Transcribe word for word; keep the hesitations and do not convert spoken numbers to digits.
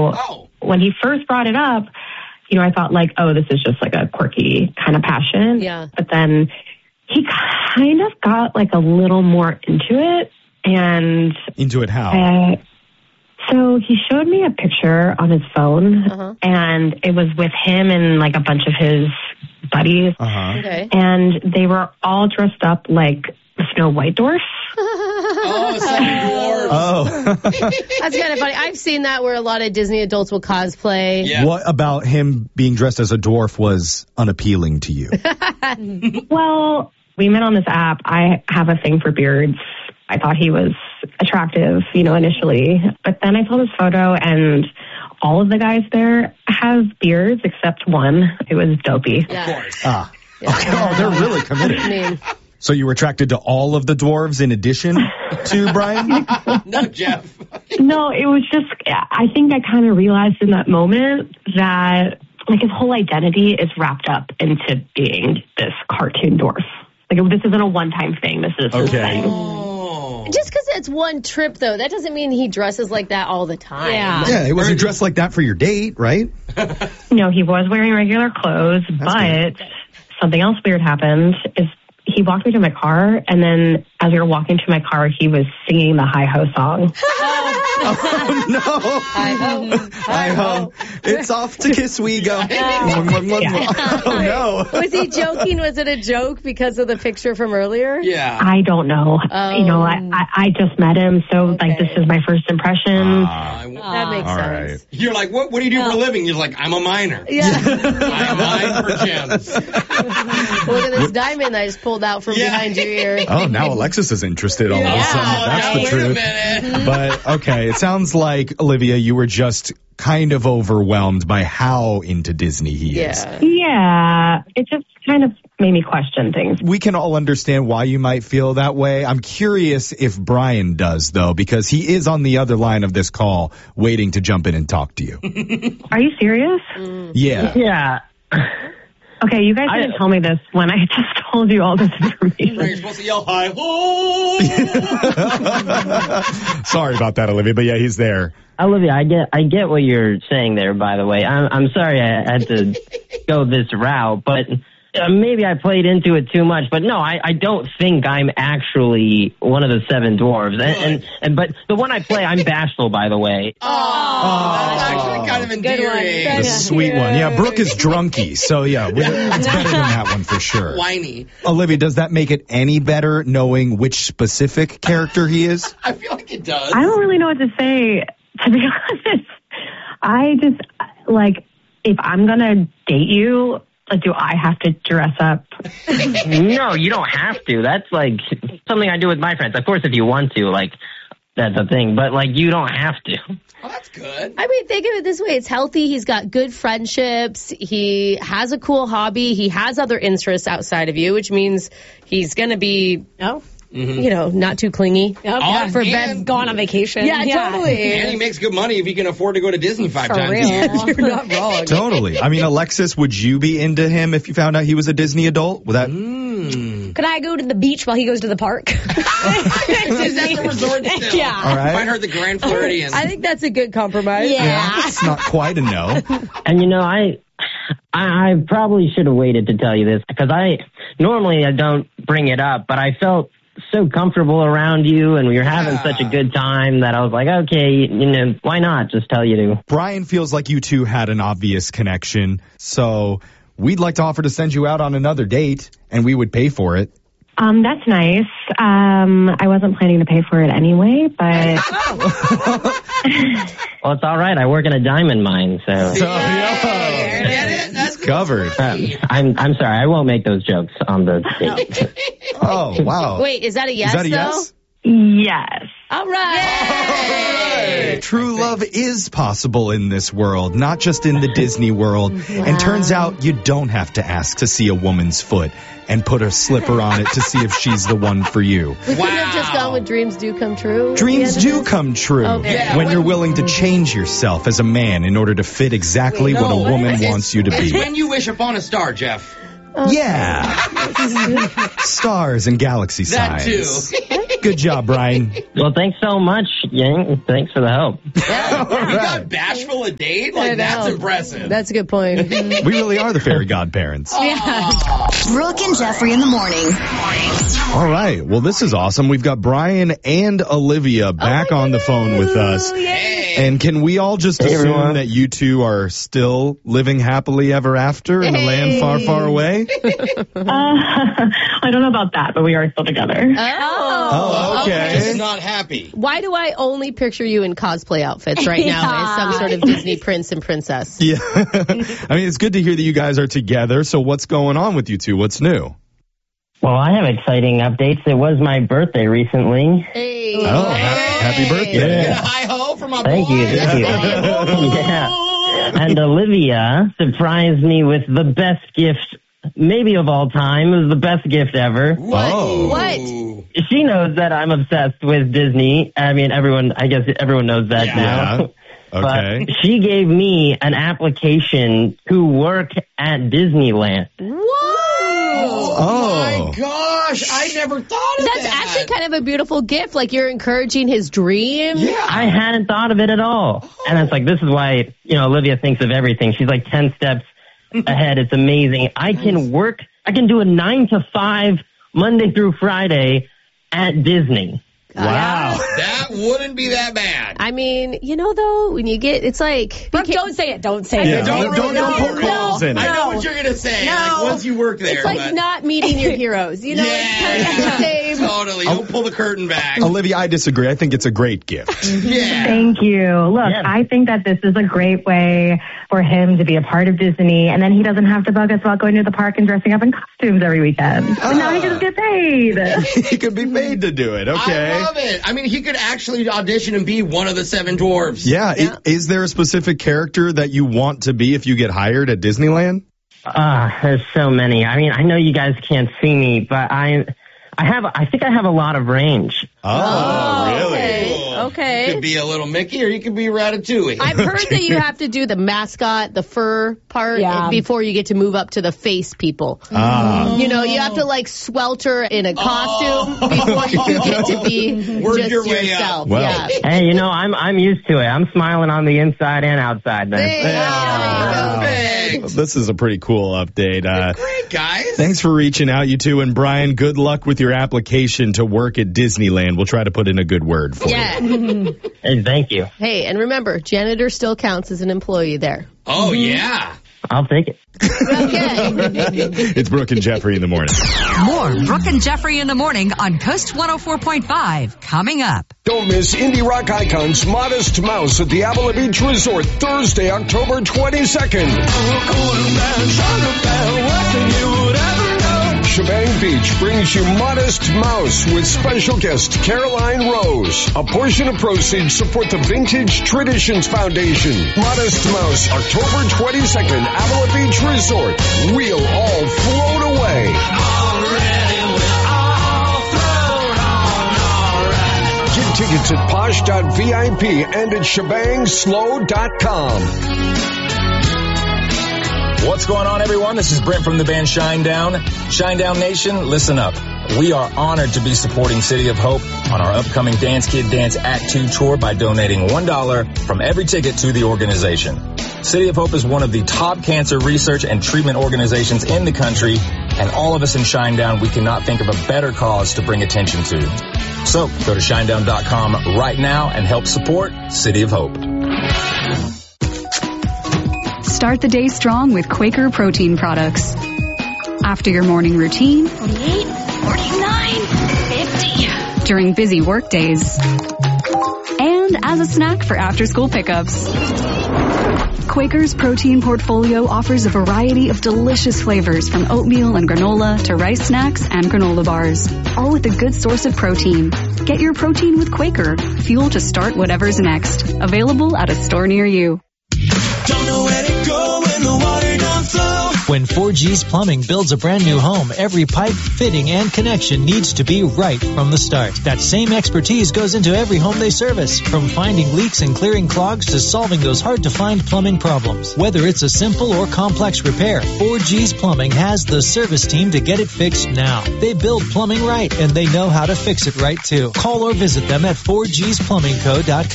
So oh. when he first brought it up, you know, I thought like, oh, this is just like a quirky kind of passion. Yeah. But then he kind of got like a little more into it. And into it how? Uh, so he showed me a picture on his phone, Uh-huh. and it was with him and like a bunch of his buddies. Uh-huh. Okay. And they were all dressed up like Snow White dwarfs. Oh, seven dwarfs. Oh. That's kind of funny. I've seen that where a lot of Disney adults will cosplay. Yeah. What about him being dressed as a dwarf was unappealing to you? Well, we met on this app. I have a thing for beards. I thought he was attractive, you know, initially. But then I saw this photo, and all of the guys there have beards except one. It was Dopey. Of course. Ah. Yeah. Okay. Oh, they're really committed. I mean, So you were attracted to all of the dwarves in addition to Brian? No, Jeff. No, it was just, I think I kind of realized in that moment that, like, his whole identity is wrapped up into being this cartoon dwarf. Like, this isn't a one-time thing. This is his Okay. thing. Oh. just because it's one trip, though, that doesn't mean he dresses like that all the time. Yeah. Yeah, it wasn't dressed like that for your date, right? No, he was wearing regular clothes, but something else weird happened is he walked me to my car, and then as we were walking to my car, he was singing the Hi-Ho song. Oh, no. Hi-ho. Hi-ho. It's off to Kiss We Go. Oh, no. Was he joking? Was it a joke because of the picture from earlier? Yeah. I don't know. Oh. You know, I, I, I just met him, so, Okay. like, this is my first impression. Ah, That makes all sense. right. You're like, what What do you do for a No. living? You're like, I'm a miner. Yeah. I mine for gems. Look at this diamond I just pulled out from Yeah. behind your ear. Oh, now Alexis is interested all of a Yeah. sudden. Oh, That's now, the wait truth. a minute. But, okay, it sounds like, Olivia, you were just kind of overwhelmed by how into Disney he is. Yeah. Yeah, it just kind of made me question things. We can all understand why you might feel that way. I'm curious if Brian does, though, because he is on the other line of this call waiting to jump in and talk to you. Are you serious? Yeah. Yeah. Okay, you guys I- didn't tell me this when I just told you all this information. Right, you're supposed to yell hi ho. Sorry about that, Olivia, but yeah, he's there. Olivia, I get I get what you're saying there, by the way. I'm I'm sorry I had to go this route, but uh, maybe I played into it too much. But no, I, I don't think I'm actually one of the seven dwarves. And, and, and but the one I play, I'm Bashful, by the way. Oh, that's actually kind of Good one. endearing. The sweet one. Yeah, Brooke is drunky, so yeah, we- it's better than that one for sure. Whiny. Olivia, does that make it any better knowing which specific character he is? I feel like it does. I don't really know what to say, to be honest. I just, like, if I'm going to date you, like, do I have to dress up? No, you don't have to. That's like something I do with my friends. Of course, if you want to, like, that's a thing. But, like, you don't have to. Oh, that's good. I mean, think of it this way. It's healthy. He's got good friendships. He has a cool hobby. He has other interests outside of you, which means he's going to be, Oh. you know, not too clingy. Yep. Oh, For and- bed, gone on vacation. Yeah, totally. And he makes good money if he can afford to go to Disney five For times. real. a year. You're not wrong. Totally. I mean, Alexis, would you be into him if you found out he was a Disney adult? Would that? Mm. Could I go to the beach while he goes to the park? Is that the resort still? Yeah. All right. Might hurt the Grand Floridian. I think that's a good compromise. Yeah. It's not quite a no. And you know, I, I, I probably should have waited to tell you this because I normally I don't bring it up, but I felt so comfortable around you and we were having Yeah. such a good time that I was like, okay, you know, why not just tell you to? Brian feels like you two had an obvious connection, so we'd like to offer to send you out on another date, and we would pay for it. Um, that's nice. Um, I wasn't planning to pay for it anyway, but Well, it's all right. I work in a diamond mine, so So, Hey, get it? That's covered. um, I'm I'm sorry. I won't make those jokes on the date. Oh, wow. Wait, is that a yes, Is that a though? yes? yes. All right. True love is possible in this world, not just in the Disney world. And turns out you don't have to ask to see a woman's foot and put a slipper on it to see if she's the one for you. We could have just gone with dreams do come true. at Dreams the end do of this. come true Okay. Yeah, when when- you're willing to change yourself as a man in order to fit exactly what a No, woman it's- wants you to It's be. when you wish upon a star, Jeff. Yeah. Stars and galaxy That signs. too. Good job, Brian. Well, thanks so much, Yang. Thanks for the help. You got bashful a date? I Like, that's know. impressive. That's a good point. We really are the fairy godparents. Brooke and Jeffrey in the morning. All right. Well, this is awesome. We've got Brian and Olivia back on the phone with us. And can we all just Hey, assume everyone. that you two are still living happily ever after in a land far, far away? Uh, I don't know about that, but we are still together. Oh. Oh, okay. Just not happy. Why do I only picture you in cosplay outfits right now Yeah. as some sort of Disney prince and princess? Yeah. I mean, it's good to hear that you guys are together. So what's going on with you two? What's new? Well, I have exciting updates. It was my birthday recently. Hey. Oh, ha- happy birthday. Get a high ho for my Thank boy. you. Thank you. Yeah. And Olivia surprised me with the best gift, maybe of all time. It was the best gift ever. What? Oh. What? She knows that I'm obsessed with Disney. I mean, everyone, I guess everyone knows that Yeah. now. Okay. But she gave me an application to work at Disneyland. Oh. My gosh, I never thought of That's that. actually kind of a beautiful gift. Like you're encouraging his dream. Yeah. I hadn't thought of it at all. And it's like, this is why, you know, Olivia thinks of everything. She's like ten steps ahead. It's amazing. I can work, I can do a nine to five Monday through Friday at Disney. Wow. That wouldn't be that bad. I mean, you know, though, when you get, it's like, Brooke, don't say it. Don't say Yeah, it. don't, don't, don't really put know. claws in I it. know what you're gonna say. Like once you work there, it's like but not meeting your heroes. You know, yeah, it's kind of the same. totally. Don't pull the curtain back. Olivia, I disagree. I think it's a great gift. Yeah. Thank you. Look, Yeah. I think that this is a great way for him to be a part of Disney, and then he doesn't have to bug us about going to the park and dressing up in costumes every weekend. But now he can just get paid. He could be paid to do it. Okay. I love it. I mean, he could actually audition and be one of the seven dwarves. Yeah. i- Is there a specific character that you want to be if you get hired at Disneyland? Ah, there's so many. I mean, I know you guys can't see me, but I, I have, I think I have a lot of range. Oh, really? Okay. You Okay. could be a little Mickey or you could be Ratatouille. I've heard that you have to do the mascot, the fur part, Yeah. before you get to move up to the face people. Ah. You know, you have to like swelter in a costume before you get to be Work just your way up. yourself. Well. Yeah. Hey, you know, I'm, I'm used to it. I'm smiling on the inside and outside then. Yeah. Perfect. This is a pretty cool update. Uh, Great, guys. thanks for reaching out, you two. And Brian, good luck with your application to work at Disneyland. We'll try to put in a good word for you. Yeah. Hey, thank you. Hey, and remember, janitor still counts as an employee there. Oh, yeah. I'll take it. Okay. It's Brooke and Jeffrey in the morning. More Brooke and Jeffrey in the morning on Coast one oh four point five. Coming up. Don't miss indie rock icons Modest Mouse at the Avila Beach Resort Thursday, October twenty-second. Shebang Beach brings you Modest Mouse with special guest Caroline Rose. A portion of proceeds support the Vintage Traditions Foundation. Modest Mouse, October twenty-second, Avila Beach Resort. We'll all float away. Get tickets at posh dot V I P and at shebang slow dot com. What's going on, everyone? This is Brent from the band Shinedown. Shinedown Nation, listen up. We are honored to be supporting City of Hope on our upcoming Dance Kid Dance Act two tour by donating one dollar from every ticket to the organization. City of Hope is one of the top cancer research and treatment organizations in the country, and all of us in Shinedown, we cannot think of a better cause to bring attention to. So go to shinedown dot com right now and help support City of Hope. Start the day strong with Quaker protein products. After your morning routine, forty-eight, forty-nine, fifty. during busy work days, and as a snack for after-school pickups. Quaker's protein portfolio offers a variety of delicious flavors from oatmeal and granola to rice snacks and granola bars, all with a good source of protein. Get your protein with Quaker, fuel to start whatever's next. Available at a store near you. Don't know where to go when the water don't flow. When four G's Plumbing builds a brand new home, every pipe, fitting, and connection needs to be right from the start. That same expertise goes into every home they service, from finding leaks and clearing clogs to solving those hard-to-find plumbing problems. Whether it's a simple or complex repair, four G's Plumbing has the service team to get it fixed now. They build plumbing right, and they know how to fix it right, too. Call or visit them at four Gs plumbing co dot com.